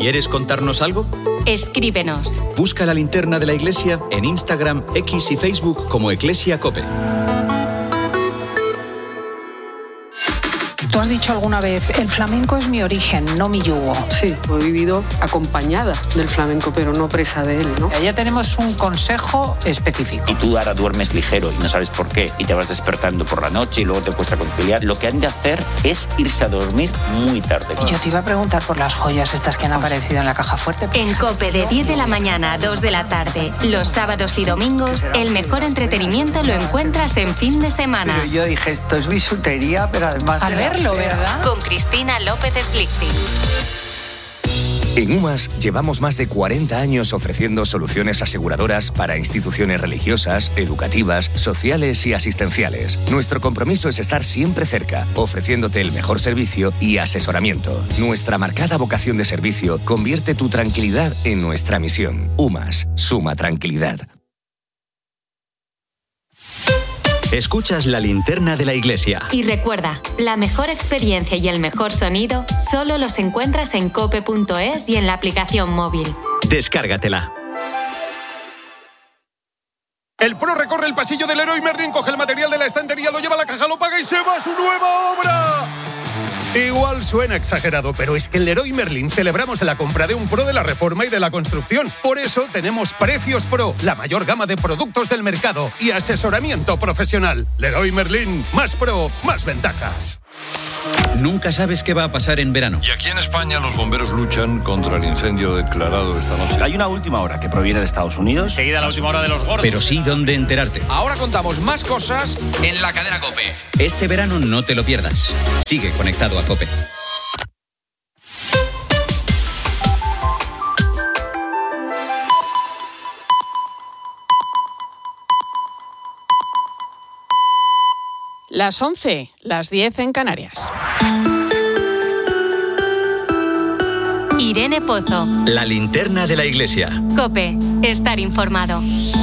¿Quieres contarnos algo? Escríbenos. Busca La Linterna de la Iglesia en Instagram, X y Facebook como Eclesia Cope. Tú has dicho alguna vez, el flamenco es mi origen, no mi yugo. Sí, he vivido acompañada del flamenco, pero no presa de él, ¿no? Ya tenemos un consejo específico. Y tú ahora duermes ligero y no sabes por qué, y te vas despertando por la noche y luego te cuesta conciliar. Lo que han de hacer es irse a dormir muy tarde. Y yo te iba a preguntar por las joyas estas que han aparecido en la caja fuerte. En COPE de 10 de la mañana a 2 de la tarde, los sábados y domingos, el mejor entretenimiento lo encuentras en fin de semana. Pero yo dije, esto es bisutería, pero además al verlo, ¿verdad? Con Cristina López Slichting. En UMAS llevamos más de 40 años ofreciendo soluciones aseguradoras para instituciones religiosas, educativas, sociales y asistenciales. Nuestro compromiso es estar siempre cerca, ofreciéndote el mejor servicio y asesoramiento. Nuestra marcada vocación de servicio convierte tu tranquilidad en nuestra misión. UMAS, suma tranquilidad. Escuchas La Linterna de la Iglesia. Y recuerda, la mejor experiencia y el mejor sonido solo los encuentras en cope.es y en la aplicación móvil. Descárgatela. El pro recorre el pasillo del Leroy Merlin, coge el material de la estantería, lo lleva a la caja, lo paga y se va a su nueva obra. Igual suena exagerado, pero es que en Leroy Merlin celebramos la compra de un pro de la reforma y de la construcción. Por eso tenemos Precios Pro, la mayor gama de productos del mercado y asesoramiento profesional. Leroy Merlin, más pro, más ventajas. Nunca sabes qué va a pasar en verano. Y aquí en España los bomberos luchan contra el incendio declarado esta noche. Hay una última hora que proviene de Estados Unidos. Seguida la última hora de los gordos. Pero sí dónde enterarte. Ahora contamos más cosas en la cadena COPE. Este verano no te lo pierdas. Sigue conectado a COPE. Las 11, las 10 en Canarias. Irene Pozo. La Linterna de la Iglesia. COPE, estar informado.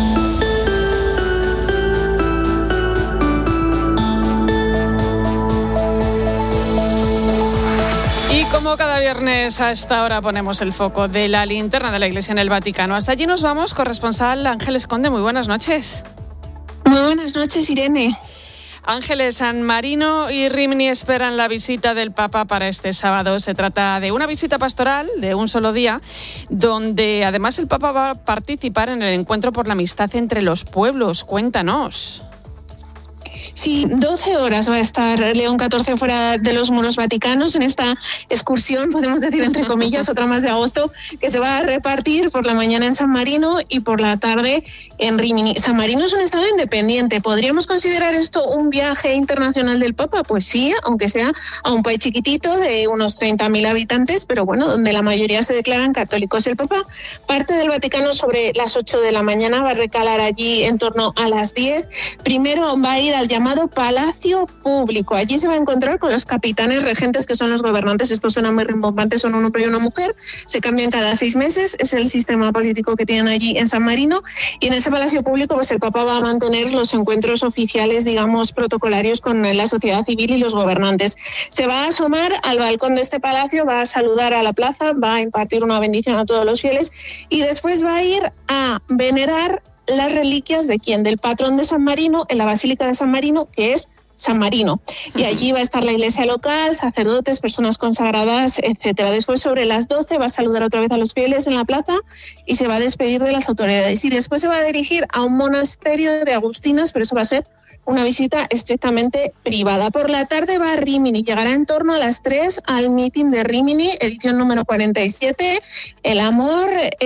Y como cada viernes a esta hora ponemos el foco de la Linterna de la Iglesia en el Vaticano. Hasta allí nos vamos, corresponsal Ángeles Conde. Muy buenas noches. Muy buenas noches, Irene. Ángeles, San Marino y Rímini esperan la visita del Papa para este sábado. Se trata de una visita pastoral de un solo día, donde además el Papa va a participar en el encuentro por la amistad entre los pueblos. Cuéntanos. Sí, 12 horas va a estar León XIV fuera de los muros vaticanos en esta excursión, podemos decir entre comillas, otra más de agosto, que se va a repartir por la mañana en San Marino y por la tarde en Rímini. San Marino es un estado independiente. ¿Podríamos considerar esto un viaje internacional del Papa? Pues sí, aunque sea a un país chiquitito de unos 30.000 habitantes, pero bueno, donde la mayoría se declaran católicos. El Papa parte del Vaticano sobre las 8 de la mañana, va a recalar allí en torno a las 10. Primero va a ir al llamado Palacio Público. Allí se va a encontrar con los capitanes regentes, que son los gobernantes. Estos son muy rimbombantes, son un hombre y una mujer. Se cambian cada 6 meses. Es el sistema político que tienen allí en San Marino. Y en ese Palacio Público, pues el Papa va a mantener los encuentros oficiales, digamos, protocolarios con la sociedad civil y los gobernantes. Se va a asomar al balcón de este palacio, va a saludar a la plaza, va a impartir una bendición a todos los fieles y después va a ir a venerar las reliquias de ¿quién? Del patrón de San Marino, en la Basílica de San Marino, que es San Marino. Y allí va a estar la iglesia local, sacerdotes, personas consagradas, etcétera. Después, sobre las 12, va a saludar otra vez a los fieles en la plaza y se va a despedir de las autoridades. Y después se va a dirigir a un monasterio de agustinas, pero eso va a ser una visita estrictamente privada. Por la tarde va a Rímini, llegará en torno a las 3 al meeting de Rímini, edición número 47. El amor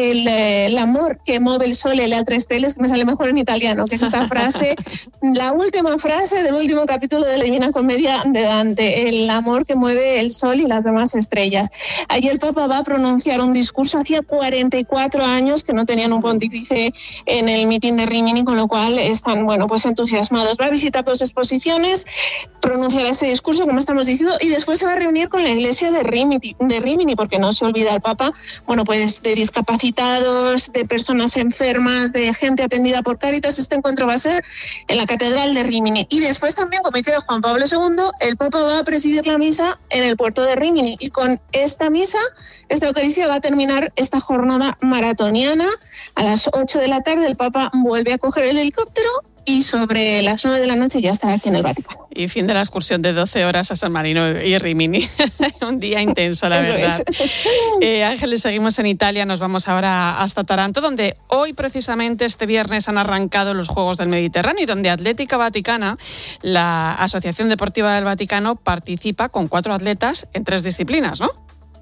que mueve el sole, le a tres teles, que me sale mejor en italiano, que es esta frase, la última frase del último capítulo de la Divina Comedia de Dante, el amor que mueve el sol y las demás estrellas. Allí el Papa va a pronunciar un discurso. Hacía 44 años que no tenían un pontífice en el meeting de Rímini, con lo cual están, bueno, pues entusiasmados. Va Va a visitar 2 exposiciones, pronunciará este discurso, como estamos diciendo, y después se va a reunir con la iglesia de Rímini, porque no se olvida el Papa, bueno, pues de discapacitados, de personas enfermas, de gente atendida por Cáritas. Este encuentro va a ser en la Catedral de Rímini. Y después también, como hiciera Juan Pablo II, el Papa va a presidir la misa en el puerto de Rímini. Y con esta misa, esta Eucaristía, va a terminar esta jornada maratoniana. A las 8 de la tarde el Papa vuelve a coger el helicóptero y sobre las 9 de la noche ya estará aquí en el Vaticano. Y fin de la excursión de 12 horas a San Marino y Rímini. Un día intenso, la verdad. Ángeles, seguimos en Italia, nos vamos ahora hasta Taranto, donde hoy precisamente este viernes han arrancado los Juegos del Mediterráneo y donde Atlética Vaticana, la Asociación Deportiva del Vaticano, participa con 4 atletas en 3 disciplinas, ¿no?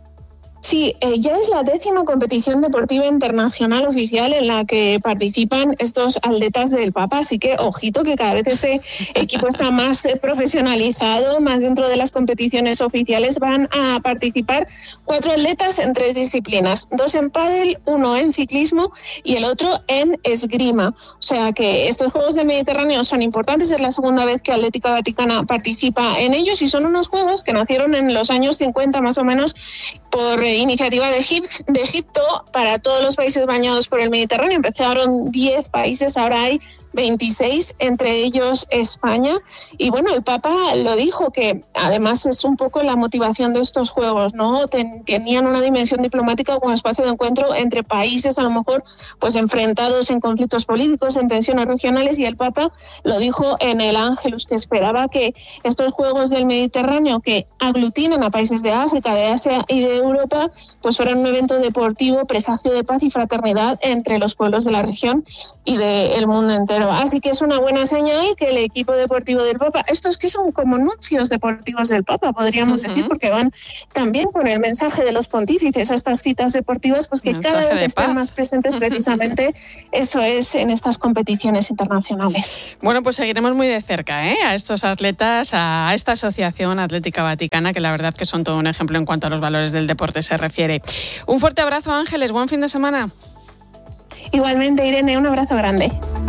Sí, ya es la 10ª competición deportiva internacional oficial en la que participan estos atletas del Papa, así que ojito que cada vez este equipo está más profesionalizado, más dentro de las competiciones oficiales. Van a participar 4 atletas en 3 disciplinas, 2 en pádel, 1 en ciclismo y el otro en esgrima. O sea que estos Juegos del Mediterráneo son importantes, es la segunda vez que Atlética Vaticana participa en ellos y son unos Juegos que nacieron en los años 50 más o menos por iniciativa de Egipto para todos los países bañados por el Mediterráneo. Empezaron 10 países, ahora hay 26, entre ellos España. Y bueno, el Papa lo dijo, que además es un poco la motivación de estos Juegos, ¿no? Tenían una dimensión diplomática como espacio de encuentro entre países, a lo mejor pues enfrentados en conflictos políticos, en tensiones regionales, y el Papa lo dijo en el Ángelus, que esperaba que estos Juegos del Mediterráneo, que aglutinan a países de África, de Asia y de Europa, pues fueran un evento deportivo, presagio de paz y fraternidad entre los pueblos de la región y del mundo entero. Así que es una buena señal que el equipo deportivo del Papa, estos que son como nuncios deportivos del Papa, podríamos decir, porque van también con el mensaje de los pontífices a estas citas deportivas, pues que mensaje cada vez estén más presentes precisamente, eso es, en estas competiciones internacionales. Bueno, pues seguiremos muy de cerca a estos atletas, a esta Asociación Atlética Vaticana, que la verdad que son todo un ejemplo en cuanto a los valores del deporte se refiere. Un fuerte abrazo, Ángeles, buen fin de semana. Igualmente, Irene, un abrazo grande.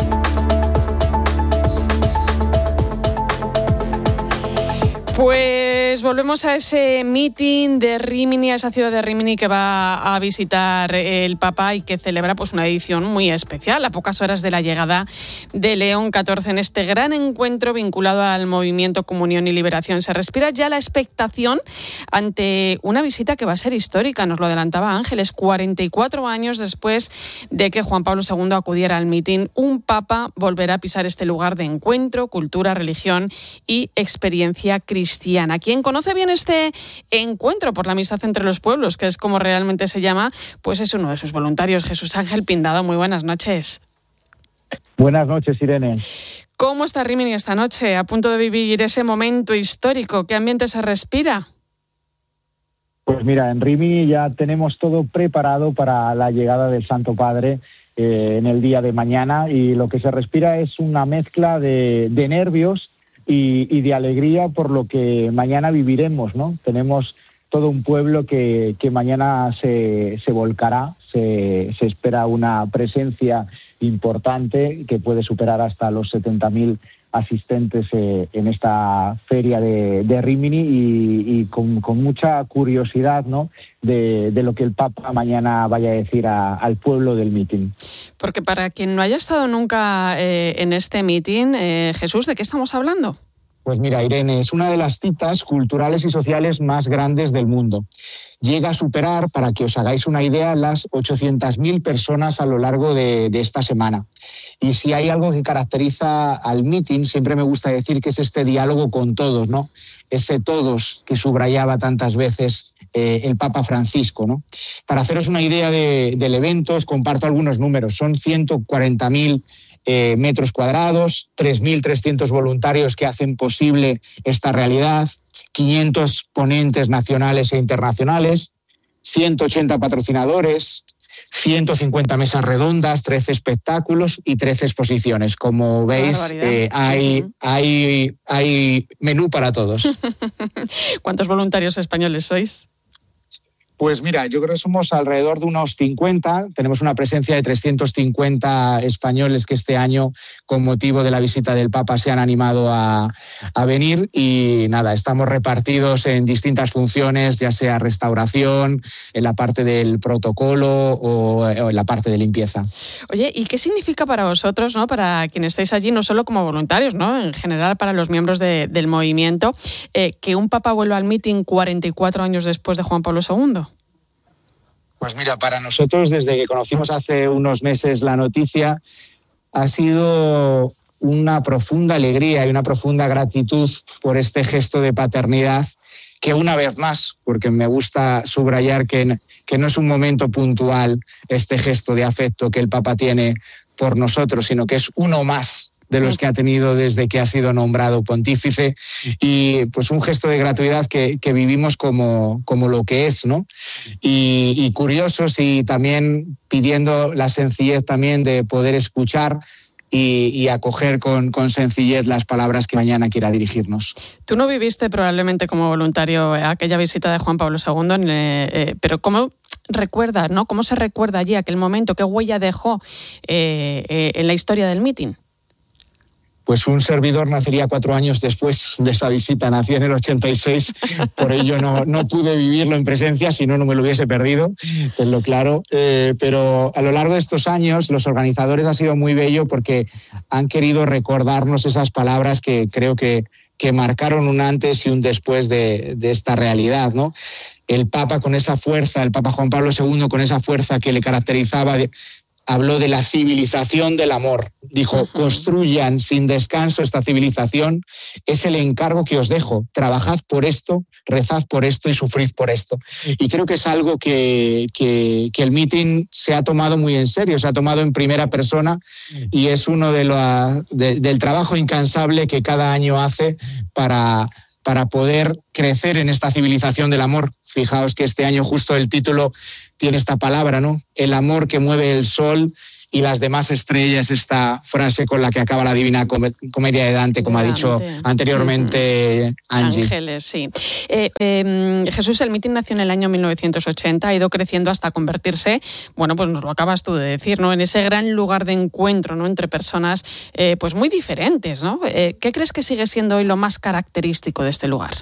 Pues volvemos a ese meeting de Rímini, a esa ciudad de Rímini que va a visitar el Papa y que celebra pues una edición muy especial, a pocas horas de la llegada de León XIV en este gran encuentro vinculado al movimiento Comunión y Liberación. Se respira ya la expectación ante una visita que va a ser histórica, nos lo adelantaba Ángeles, 44 años después de que Juan Pablo II acudiera al meeting, un Papa volverá a pisar este lugar de encuentro, cultura, religión y experiencia cristiana. Quien conoce bien este encuentro por la amistad entre los pueblos, que es como realmente se llama, pues es uno de sus voluntarios, Jesús Ángel Pindado. Muy buenas noches. Buenas noches, Irene. ¿Cómo está Rímini esta noche, a punto de vivir ese momento histórico? ¿Qué ambiente se respira? Pues mira, en Rímini ya tenemos todo preparado para la llegada del Santo Padre en el día de mañana, y lo que se respira es una mezcla de nervios y de alegría por lo que mañana viviremos, ¿no? Tenemos todo un pueblo que mañana se volcará, se espera una presencia importante que puede superar hasta los 70.000 asistentes en esta feria de Rímini y con mucha curiosidad, ¿no?, de lo que el Papa mañana vaya a decir al pueblo del mitin. Porque para quien no haya estado nunca en este mitin, Jesús, ¿de qué estamos hablando? Pues mira, Irene, es una de las citas culturales y sociales más grandes del mundo. Llega a superar, para que os hagáis una idea, las 800.000 personas a lo largo de esta semana. Y si hay algo que caracteriza al meeting, siempre me gusta decir que es este diálogo con todos, ¿no? Ese todos que subrayaba tantas veces el Papa Francisco, ¿no? Para haceros una idea del evento, os comparto algunos números. Son 140.000 metros cuadrados, 3.300 voluntarios que hacen posible esta realidad, 500 ponentes nacionales e internacionales, 180 patrocinadores, 150 mesas redondas, 13 espectáculos y 13 exposiciones. Como veis, hay menú para todos. ¿Cuántos voluntarios españoles sois? Pues mira, yo creo que somos alrededor de unos 50. Tenemos una presencia de 350 españoles que este año, con motivo de la visita del Papa, se han animado a venir. Y nada, estamos repartidos en distintas funciones, ya sea restauración, en la parte del protocolo o en la parte de limpieza. Oye, ¿y qué significa para vosotros, ¿no? Para quienes estáis allí, no solo como voluntarios, ¿no? En general para los miembros del movimiento, que un Papa vuelva al meeting 44 años después de Juan Pablo II? Pues mira, para nosotros, desde que conocimos hace unos meses la noticia, ha sido una profunda alegría y una profunda gratitud por este gesto de paternidad, que una vez más, porque me gusta subrayar que no es un momento puntual este gesto de afecto que el Papa tiene por nosotros, sino que es uno más de los que ha tenido desde que ha sido nombrado pontífice, y pues un gesto de gratuidad que vivimos como lo que es, ¿no? Y curiosos, y también pidiendo la sencillez también de poder escuchar y acoger con sencillez las palabras que mañana quiera dirigirnos. Tú no viviste probablemente como voluntario aquella visita de Juan Pablo II, pero ¿cómo recuerdas, ¿no? ¿Cómo se recuerda allí aquel momento? ¿Qué huella dejó en la historia del mitin? Pues un servidor nacería 4 años después de esa visita, nací en el 86, por ello no pude vivirlo en presencia, si no me lo hubiese perdido, tenlo claro. Pero a lo largo de estos años, los organizadores ha sido muy bello porque han querido recordarnos esas palabras que creo que marcaron un antes y un después de esta realidad, ¿no? El Papa con esa fuerza, el Papa Juan Pablo II con esa fuerza que le caracterizaba, habló de la civilización del amor. Dijo, construyan sin descanso esta civilización, es el encargo que os dejo. Trabajad por esto, rezad por esto y sufrid por esto. Y creo que es algo que el meeting se ha tomado muy en serio, se ha tomado en primera persona, y es uno del trabajo incansable que cada año hace para poder crecer en esta civilización del amor. Fijaos que este año justo el título tiene esta palabra, ¿no? El amor que mueve el sol y las demás estrellas, esta frase con la que acaba la Divina Comedia de Dante, como ha dicho anteriormente Angie. Ángeles, sí. Jesús, el mitin nació en el año 1980, ha ido creciendo hasta convertirse, bueno, pues nos lo acabas tú de decir, ¿no? En ese gran lugar de encuentro, ¿no? Entre personas pues muy diferentes, ¿no? ¿Qué crees que sigue siendo hoy lo más característico de este lugar?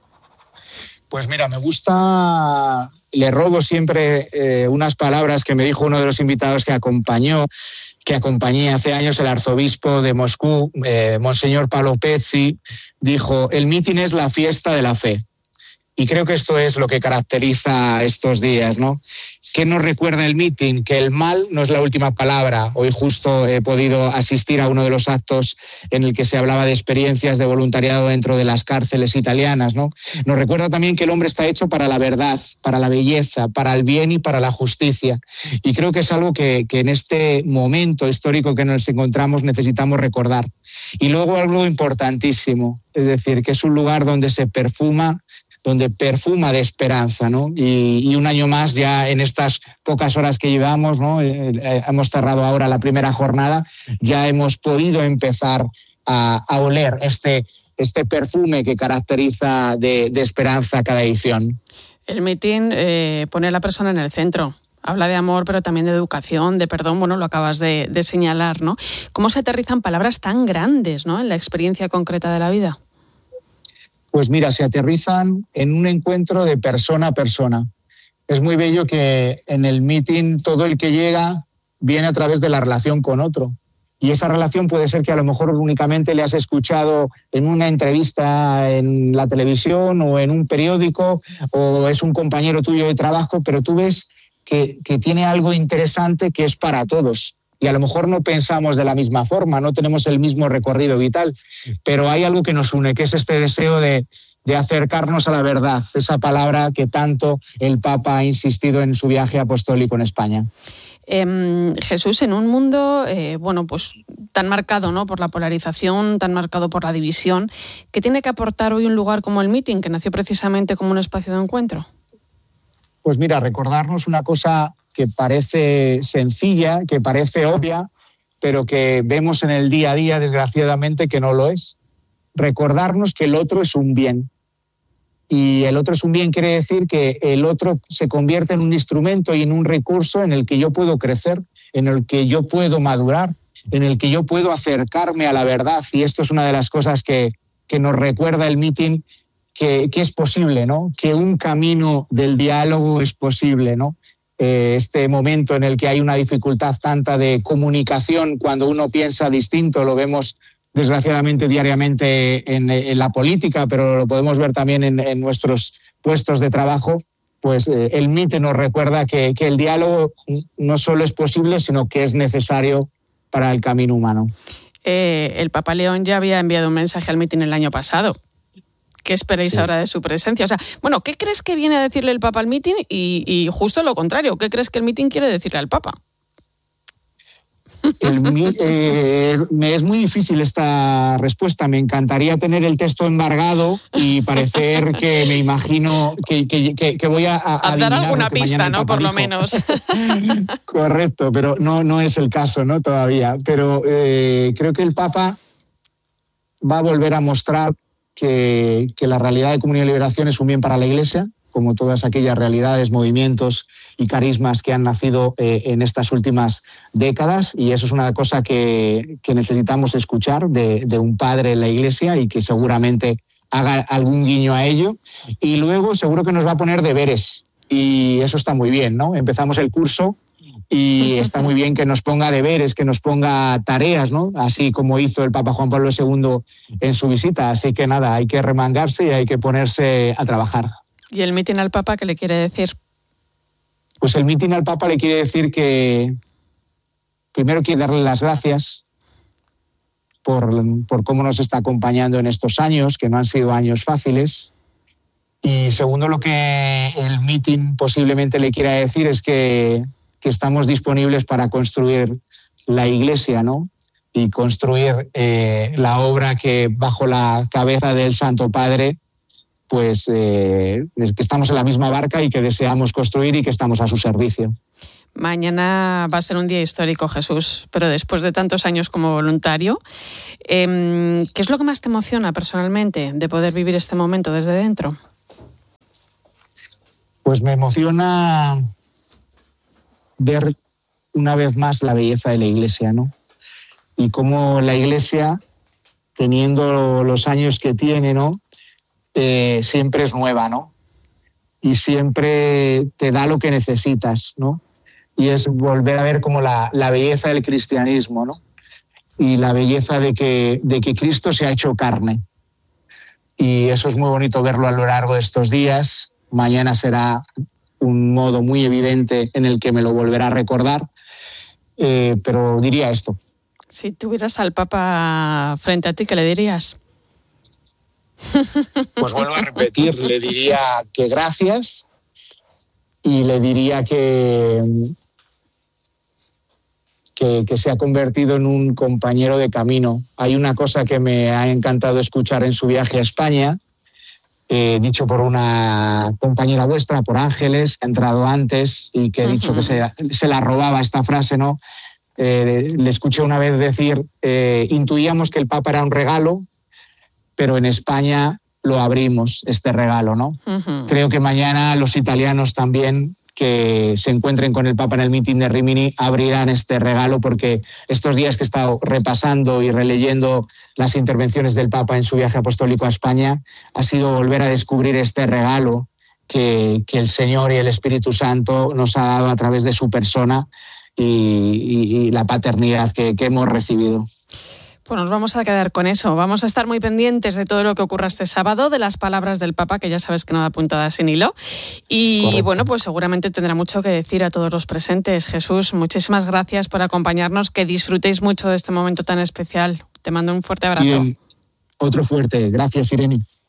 Pues mira, me gusta, le robo siempre unas palabras que me dijo uno de los invitados que acompañé hace años, el arzobispo de Moscú, Monseñor Paolo Pezzi, dijo, el mitin es la fiesta de la fe. Y creo que esto es lo que caracteriza estos días, ¿no? ¿Qué nos recuerda el mitin? Que el mal no es la última palabra. Hoy justo he podido asistir a uno de los actos en el que se hablaba de experiencias de voluntariado dentro de las cárceles italianas, ¿no? Nos recuerda también que el hombre está hecho para la verdad, para la belleza, para el bien y para la justicia. Y creo que es algo que en este momento histórico que nos encontramos necesitamos recordar. Y luego algo importantísimo, es decir, que es un lugar donde se perfuma de esperanza, ¿no? Y un año más, ya en estas pocas horas que llevamos, ¿no? Hemos cerrado ahora la primera jornada, ya hemos podido empezar a oler este perfume que caracteriza de esperanza cada edición. El mitin pone a la persona en el centro. Habla de amor, pero también de educación, de perdón, bueno, lo acabas de señalar, ¿no? ¿Cómo se aterrizan palabras tan grandes, ¿no? En la experiencia concreta de la vida? Pues mira, se aterrizan en un encuentro de persona a persona. Es muy bello que en el meeting todo el que llega viene a través de la relación con otro. Y esa relación puede ser que a lo mejor únicamente le has escuchado en una entrevista en la televisión o en un periódico, o es un compañero tuyo de trabajo, pero tú ves que tiene algo interesante que es para todos. Y a lo mejor no pensamos de la misma forma, no tenemos el mismo recorrido vital, pero hay algo que nos une, que es este deseo de acercarnos a la verdad, esa palabra que tanto el Papa ha insistido en su viaje apostólico en España. Jesús, en un mundo bueno, pues tan marcado, ¿no? Por la polarización, tan marcado por la división, ¿qué tiene que aportar hoy un lugar como el meeting, que nació precisamente como un espacio de encuentro? Pues mira, recordarnos una cosa que parece sencilla, que parece obvia, pero que vemos en el día a día, desgraciadamente, que no lo es. Recordarnos que el otro es un bien Y el otro es un bien quiere decir que el otro se convierte en un instrumento y en un recurso en el que yo puedo crecer, en el que yo puedo madurar, en el que yo puedo acercarme a la verdad. Y esto es una de las cosas que nos recuerda el meeting, que es posible, ¿no? Que un camino del diálogo es posible, ¿no? Este momento en el que hay una dificultad tanta de comunicación cuando uno piensa distinto, lo vemos desgraciadamente diariamente en la política, pero lo podemos ver también en nuestros puestos de trabajo, pues el MIT nos recuerda que el diálogo no solo es posible, sino que es necesario para el camino humano. El Papa León ya había enviado un mensaje al mitin el año pasado. ¿Qué esperáis ahora de su presencia? O sea, bueno, ¿qué crees que viene a decirle el Papa al mitin? Y justo lo contrario, ¿qué crees que el mitin quiere decirle al Papa? Me es muy difícil esta respuesta. Me encantaría tener el texto embargado y parecer que me imagino que voy a dar alguna pista, ¿no? Por lo menos. Correcto, pero no es el caso, ¿no? Todavía. Pero creo que el Papa va a volver a mostrar que la realidad de Comunión y Liberación es un bien para la Iglesia, como todas aquellas realidades, movimientos y carismas que han nacido en estas últimas décadas, y eso es una cosa que necesitamos escuchar de un padre en la Iglesia y que seguramente haga algún guiño a ello. Y luego seguro que nos va a poner deberes, y eso está muy bien, ¿no? Empezamos el curso y está muy bien que nos ponga deberes, que nos ponga tareas, ¿no? Así como hizo el Papa Juan Pablo II en su visita. Así que nada, hay que remangarse y hay que ponerse a trabajar. ¿Y el mitin al Papa qué le quiere decir? Pues el mitin al Papa le quiere decir que primero quiere darle las gracias por cómo nos está acompañando en estos años, que no han sido años fáciles. Y segundo, lo que el mitin posiblemente le quiera decir es que estamos disponibles para construir la Iglesia, ¿no? Y construir la obra que bajo la cabeza del Santo Padre, pues que estamos en la misma barca y que deseamos construir y que estamos a su servicio. Mañana va a ser un día histórico, Jesús, pero después de tantos años como voluntario, ¿qué es lo que más te emociona personalmente de poder vivir este momento desde dentro? Pues me emociona ver una vez más la belleza de la Iglesia, ¿no? Y cómo la Iglesia, teniendo los años que tiene, ¿no? Siempre es nueva, ¿no? Y siempre te da lo que necesitas, ¿no? Y es volver a ver como la belleza del cristianismo, ¿no? Y la belleza de que Cristo se ha hecho carne. Y eso es muy bonito verlo a lo largo de estos días. Mañana será un modo muy evidente en el que me lo volverá a recordar, pero diría esto. Si tuvieras al Papa frente a ti, ¿qué le dirías? Pues vuelvo a repetir, le diría que gracias y le diría que se ha convertido en un compañero de camino. Hay una cosa que me ha encantado escuchar en su viaje a España, dicho por una compañera vuestra, por Ángeles, que ha entrado antes y que ha dicho que se la robaba esta frase, ¿no? Le escuché una vez decir, intuíamos que el Papa era un regalo, pero en España lo abrimos, este regalo, ¿no? Creo que mañana los italianos también, que se encuentren con el Papa en el mitin de Rimini, abrirán este regalo, porque estos días que he estado repasando y releyendo las intervenciones del Papa en su viaje apostólico a España, ha sido volver a descubrir este regalo que el Señor y el Espíritu Santo nos ha dado a través de su persona y la paternidad que hemos recibido. Pues nos vamos a quedar con eso. Vamos a estar muy pendientes de todo lo que ocurra este sábado, de las palabras del Papa, que ya sabes que no da puntada sin hilo. Y correcto. Bueno, pues seguramente tendrá mucho que decir a todos los presentes. Jesús, muchísimas gracias por acompañarnos. Que disfrutéis mucho de este momento tan especial. Te mando un fuerte abrazo. Bien. Otro fuerte. Gracias, Irene.